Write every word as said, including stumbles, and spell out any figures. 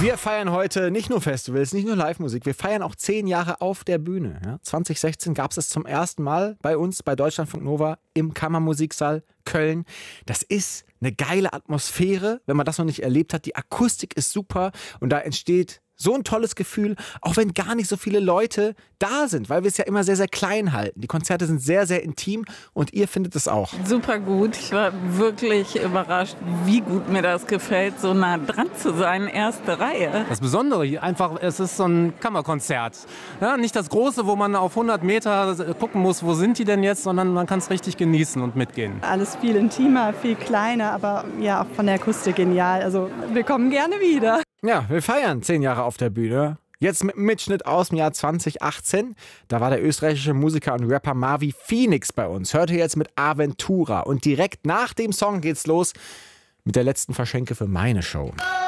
Wir feiern heute nicht nur Festivals, nicht nur Live-Musik, wir feiern auch zehn Jahre auf der Bühne. Ja, zwanzig sechzehn gab es es zum ersten Mal bei uns, bei Deutschlandfunk Nova, im Kammermusiksaal Köln. Das ist eine geile Atmosphäre, wenn man das noch nicht erlebt hat. Die Akustik ist super und da entsteht so ein tolles Gefühl, auch wenn gar nicht so viele Leute da sind, weil wir es ja immer sehr, sehr klein halten. Die Konzerte sind sehr, sehr intim und ihr findet es auch. Super gut. Ich war wirklich überrascht, wie gut mir das gefällt, so nah dran zu sein, erste Reihe. Das Besondere hier einfach, es ist so ein Kammerkonzert. Ja, nicht das Große, wo man auf hundert Meter gucken muss, wo sind die denn jetzt, sondern man kann es richtig genießen und mitgehen. Alles viel intimer, viel kleiner, aber ja, auch von der Akustik genial. Also wir kommen gerne wieder. Ja, wir feiern zehn Jahre auf der Bühne. Jetzt mit einem Mitschnitt aus dem Jahr zwanzig achtzehn. Da war der österreichische Musiker und Rapper Marvi Phoenix bei uns. Hört ihr jetzt mit Aventura. Und direkt nach dem Song geht's los mit der letzten Verschenke für meine Show.